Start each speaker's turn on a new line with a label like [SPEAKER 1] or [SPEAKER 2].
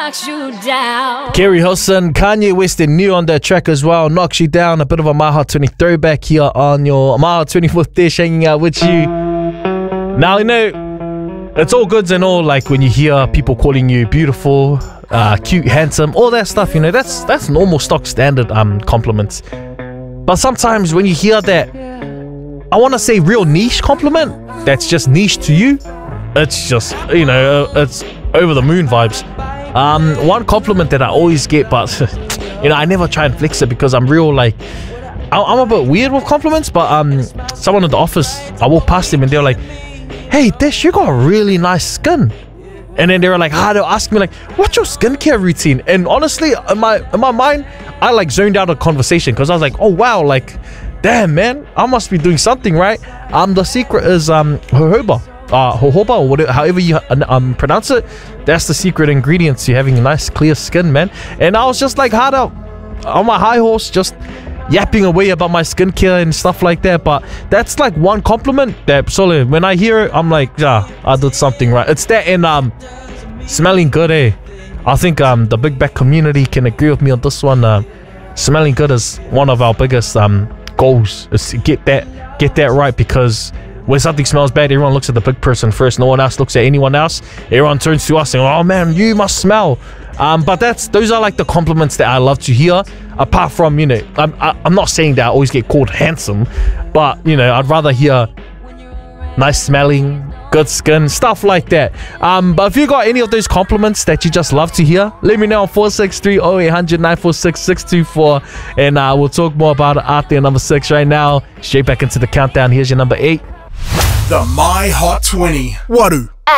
[SPEAKER 1] knocks you down.
[SPEAKER 2] Kerry Hilson, Kanye West and new on that track as well. Knocks you down. A bit of a My Heart 20 throwback here on your My Heart 24th dish, hanging out with you. Now, you know, it's all goods and all, like when you hear people calling you beautiful, cute, handsome, all that stuff, you know, that's normal stock standard compliments. But sometimes when you hear that, I want to say real niche compliment that's just niche to you, it's just, you know, it's over the moon vibes. One compliment that I always get, but you know, I never try and flex it because I'm real, like, I'm a bit weird with compliments. But someone in the office, I walk past them and they're like, "Hey Dish, you got a really nice skin." And then they were like, they'll ask me like, "What's your skincare routine?" And honestly, in my mind, I like zoned out a conversation because I was like, "Oh wow, like, damn man, I must be doing something right." The secret is jojoba, or whatever, however you pronounce it. That's the secret ingredient to having a nice clear skin, man. And I was just like hard out on my high horse, just yapping away about my skincare and stuff like that. But that's like one compliment that solid. When I hear it, I'm like, yeah, I did something right. It's that and smelling good, eh? I think the Big Back community can agree with me on this one. Smelling good is one of our biggest goals, is to get that right, because when something smells bad, everyone looks at the big person first. No one else looks at anyone else. Everyone turns to us saying, "Oh man, you must smell." But those are like the compliments that I love to hear. Apart from, you know, I'm not saying that I always get called handsome, but you know, I'd rather hear nice smelling, good skin, stuff like that. But if you got any of those compliments that you just love to hear, let me know on 463-0800 946 624, and we'll talk more about it after number 6 right now. Straight back into the countdown. Here's your number 8.
[SPEAKER 3] The My Hot 20. Waru.